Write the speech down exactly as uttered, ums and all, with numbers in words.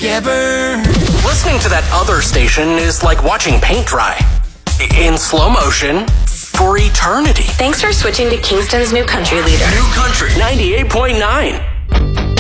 together. Listening to that other station is like watching paint dry. In slow motion for eternity. Thanks for switching to Kingston's new country leader. New country ninety-eight point nine.